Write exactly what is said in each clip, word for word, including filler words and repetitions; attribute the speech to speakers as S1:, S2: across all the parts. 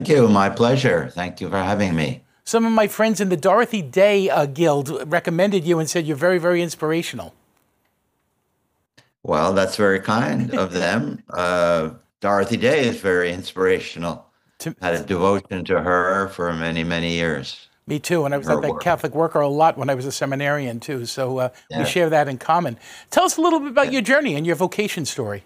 S1: Thank you. My pleasure. Thank you for having me.
S2: Some of my friends in the Dorothy Day uh, Guild recommended you and said you're very, very inspirational.
S1: Well, that's very kind of them. Uh, Dorothy Day is very inspirational.
S2: To,
S1: Had a devotion to her for many, many years
S2: Me too. And I
S1: and
S2: was at
S1: her
S2: that
S1: work.
S2: Catholic worker a lot when I was a seminarian too. So uh, we
S1: Yeah.
S2: share that in common. Tell us a little bit about
S1: Yeah.
S2: your journey and your vocation story.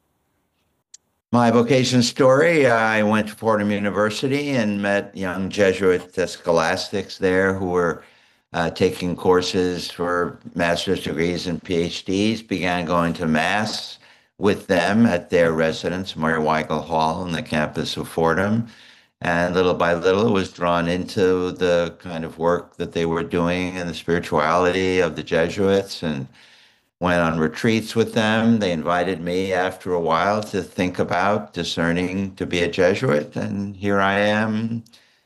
S1: My vocation story, I went to Fordham University and met young Jesuit scholastics there who were uh, taking courses for master's degrees and PhDs, began going to Mass with them at their residence, Mary Weigel Hall, on the campus of Fordham. And little by little was drawn into the kind of work that they were doing and the spirituality of the Jesuits, and went on retreats with them. They invited me after a while to think about discerning to be a Jesuit. And here I am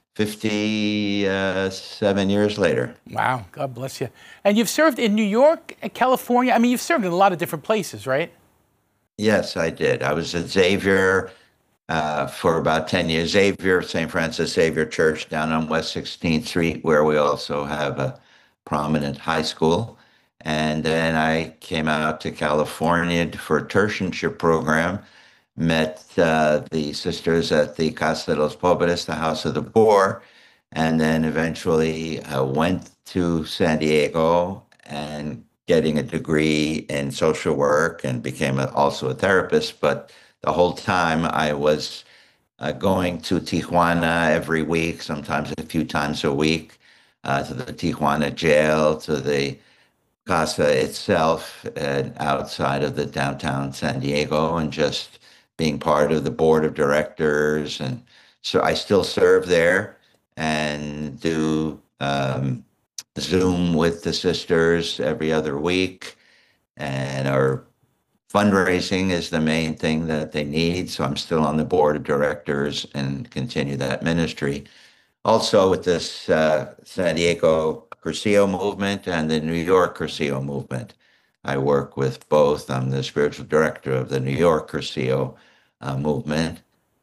S1: fifty-seven years later.
S2: Wow. God bless you. And you've served in New York, and California. I mean, you've served in a lot of different places, right?
S1: Yes, I did. I was at Xavier uh, for about ten years. Xavier, Saint Francis Xavier Church down on West sixteenth Street, where we also have a prominent high school. And then I came out to California for a tertianship program, met uh, the sisters at the Casa de los Pobres, the House of the Poor, and then eventually uh, went to San Diego and getting a degree in social work and became a, also a therapist. But the whole time I was uh, going to Tijuana every week, sometimes a few times a week, uh, to the Tijuana jail, to the Casa itself, uh, outside of the downtown San Diego, and just being part of the board of directors. And so I still serve there and do um, Zoom with the sisters every other week. And our fundraising is the main thing that they need. So I'm still on the board of directors and continue that ministry. Also, with this uh, San Diego Cursillo movement and the New York Cursillo movement, I work with both. I'm the spiritual director of the New York Cursillo uh, movement,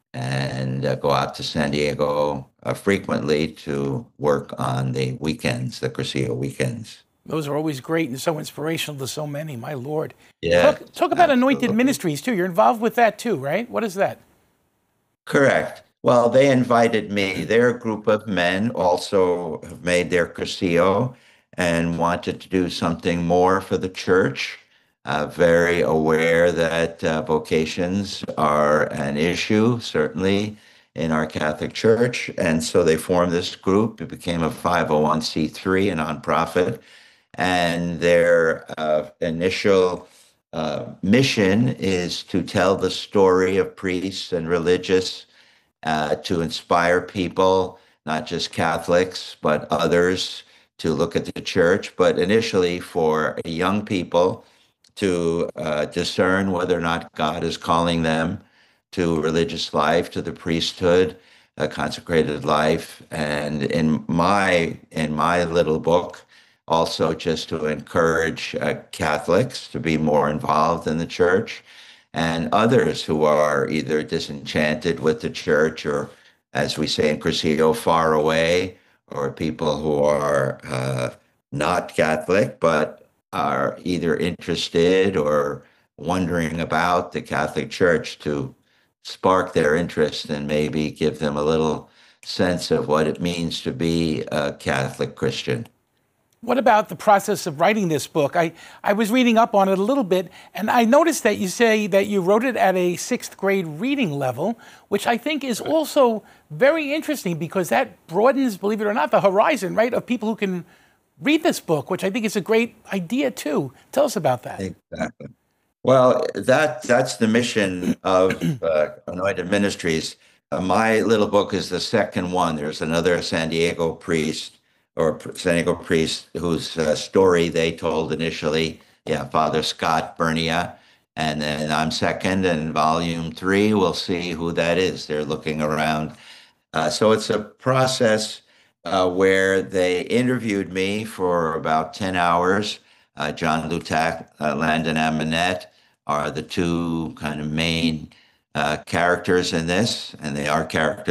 S1: and uh, go out to San Diego uh, frequently to work on the weekends, the Cursillo weekends.
S2: Those are always great and so inspirational to so many. My Lord.
S1: Yeah,
S2: Talk, talk about Anointed
S1: absolutely.
S2: Ministries too. You're involved with that too, right? What is that?
S1: Correct. Well, they invited me. They're a group of men also have made their Cursillo and wanted to do something more for the church. Uh, very aware that uh, vocations are an issue, certainly in our Catholic Church. And so they formed this group. It became a five oh one c three, a nonprofit. And their uh, initial uh, mission is to tell the story of priests and religious, uh, to inspire people, not just Catholics, but others, to look at the church, but initially for young people to uh, discern whether or not God is calling them to religious life, to the priesthood, a consecrated life. And in my in my little book, also just to encourage uh, Catholics to be more involved in the church, and others who are either disenchanted with the church or, as we say in Cursillo, far away, or people who are uh, not Catholic but are either interested or wondering about the Catholic Church, to spark their interest and maybe give them a little sense of what it means to be a Catholic Christian.
S2: What about the process of writing this book? I, I was reading up on it a little bit, and I noticed that you say that you wrote it at a sixth grade reading level, which I think is also very interesting because that broadens, believe it or not, the horizon, right, of people who can read this book, which I think is a great idea too. Tell us about that.
S1: Exactly. Well, that that's the mission of uh, Anointed Ministries. Uh, my little book is the second one. There's another San Diego priest, or pr- San Diego priest, whose uh, story they told initially. Yeah, Father Scott Bernia. And then I'm second, and volume three, we'll see who that is. They're looking around. Uh, so it's a process uh, where they interviewed me for about ten hours. Uh, John Lutak, uh, Landon Amonette are the two kind of main uh, characters in this, and they are characters